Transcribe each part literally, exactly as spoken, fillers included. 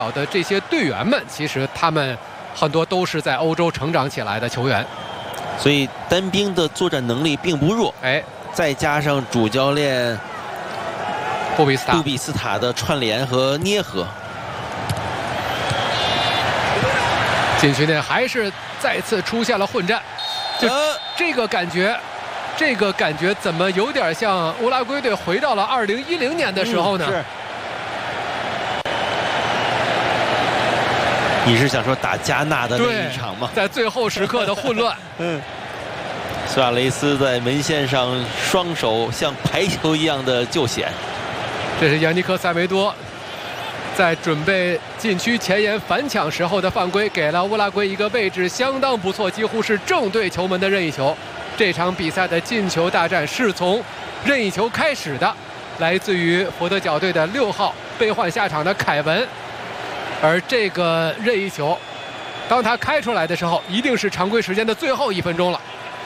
的这些队员们，其实他们很多都是在欧洲成长起来的球员， 所以单兵的作战能力并不弱。 哎， 再加上主教练布比斯塔布比斯塔的串联和捏合， 禁区内还是再次出现了混战，就这个感觉。这个感觉怎么有点像乌拉圭队回到了二零一零年的时候呢？ 嗯、是。你是想说打加纳的那一场吗？ 在最后时刻的混乱。 嗯。苏亚雷斯在门线上双手像排球一样的救险。 这是扬尼克·塞梅多在准备禁区前沿反抢时候的犯规，给了乌拉圭一个位置相当不错，几乎是正对球门的任意球。这场比赛的进球大战是从任意球开始的，来自于佛得角队的六号被换下场的凯文。而这个任意球，当他开出来的时候，一定是常规时间的最后一分钟了。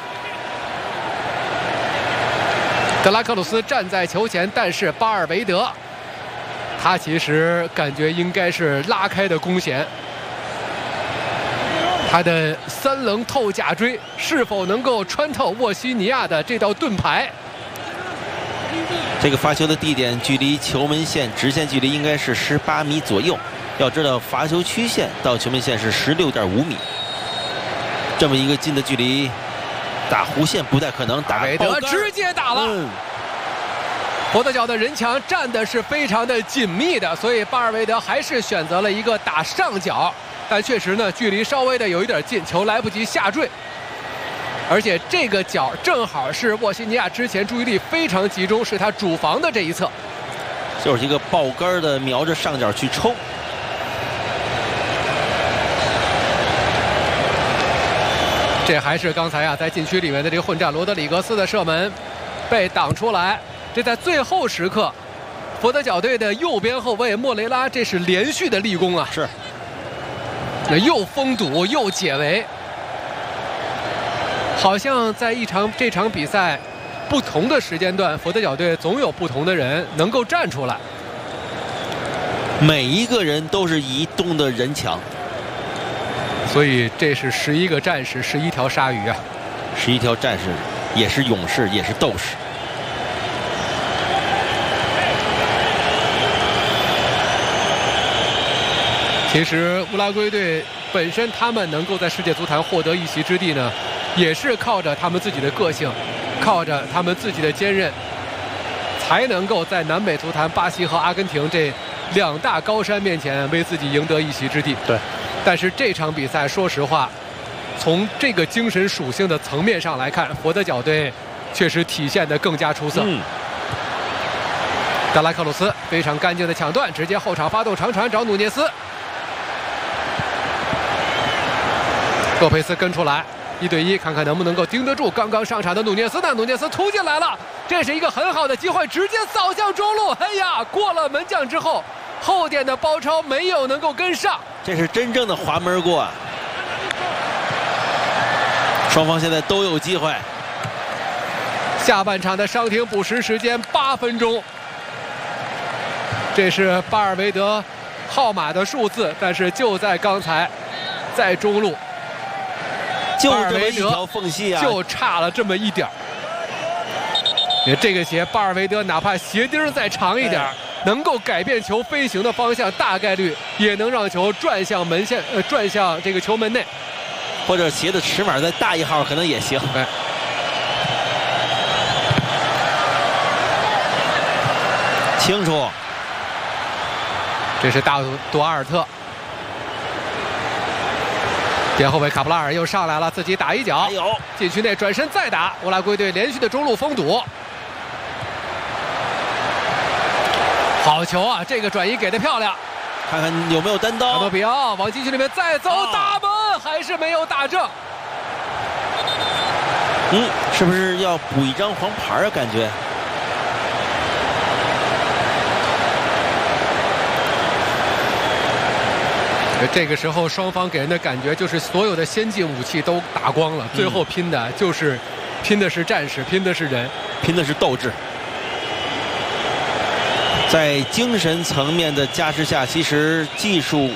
德拉克鲁斯站在球前，但是巴尔维德，他其实感觉应该是拉开的弓弦。他的三棱透甲锥是否能够穿透沃西尼亚的这道盾牌？ 这个发球的地点距离球门线直线距离应该是十八米左右。要知道罚球曲线到球门线是十六点五米，这么一个近的距离，打弧线不太可能。打韦德直接打了。嗯，佛得角的人墙站的是非常的紧密的，所以巴尔维德还是选择了一个打上角。但确实呢，距离稍微的有一点近，球来不及下坠，而且这个角正好是沃西尼亚之前注意力非常集中，是他主防的这一侧， 就是一个爆杆的瞄着上角去抽。 这还是刚才啊，在禁区里面的这个混战，罗德里格斯的射门被挡出来，这在最后时刻，佛得角队的右边后卫莫雷拉这是连续的立功啊！ 是。 那又封堵又解围，好像在一场这场比赛不同的时间段，佛得角队总有不同的人能够站出来。 每一个人都是移动的人墙， 所以这是十一个战士，十一条鲨鱼啊！ 十一条战士，也是勇士，也是斗士。 其实乌拉圭队本身他们能够在世界足坛获得一席之地呢，也是靠着他们自己的个性，靠着他们自己的坚韧，才能够在南美足坛巴西和阿根廷这两大高山面前为自己赢得一席之地。 对。 但是这场比赛，说实话，从这个精神属性的层面上来看，佛得角队确实体现得更加出色。嗯。德拉克鲁斯非常干净的抢断，直接后场发动长传找努涅斯。洛佩斯跟出来，一对一，看看能不能够盯得住刚刚上场的努涅斯呢？努涅斯突进来了，这是一个很好的机会，直接扫向中路。哎呀，过了门将之后，后点的包抄没有能够跟上， 这是真正的滑门过啊！双方现在都有机会。 下半场的伤停补时时间八分钟，这是巴尔维德号码的数字，但是就在刚才，在中路。 就这么一条缝隙啊， 就差了这么一点儿。这个鞋，巴尔维德哪怕鞋钉再长一点，哎、能够改变球飞行的方向，大概率也能让球转向门线，呃，转向这个球门内， 或者鞋的尺码再大一号，可能也行。 哎、 清楚。 这是大杜阿尔特。边后卫卡普拉尔又上来了，自己打一脚，禁区内转身再打，乌拉圭队连续的中路封堵。好球啊！这个转移给的漂亮， 看看有没有单刀。 卡多比奥往禁区里面再走，哦、打门还是没有打正。 嗯，是不是要补一张黄牌啊？感觉。 这个时候，双方给人的感觉就是所有的先进武器都打光了，最后拼的就是拼的是战士，拼的是人， 拼的是斗志。 在精神层面的加持下，其实技术